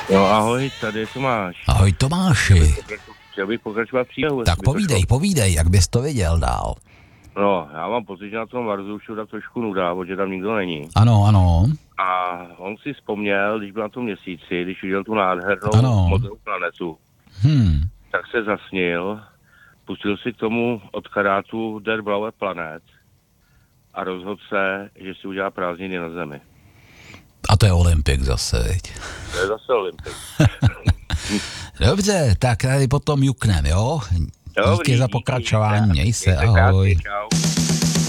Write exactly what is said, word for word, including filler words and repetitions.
No ahoj, tady Tomáš. Ahoj Tomáši. Chtěl bych pokračovat příběhu. Tak povídej, povídej, jak bys to viděl dál. No, já mám pocit, že na tom Varzu už tak trošku nuda, protože tam nikdo není. Ano, ano. A on si vzpomněl, když byl na tom měsíci, když viděl tu nádhernou Ano. modrou planetu, Hmm. tak se zasnil, pustil si k tomu od karátu Der Blaue Planet a rozhodl se, že si udělá prázdniny na Zemi. A to je Olympik zase, viď? To je zase Olympik. Dobře, tak tady potom juknem, jo? Dobrý, Díky za díky, pokračování, díky. měj se, Mějte krásně, ahoj. čau.